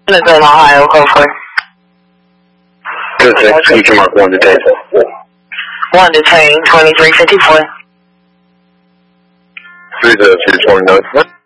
Clinton, Ohio, code 4. Good, 6. You can mark 1 detain. 1 detain, 2354. 30229.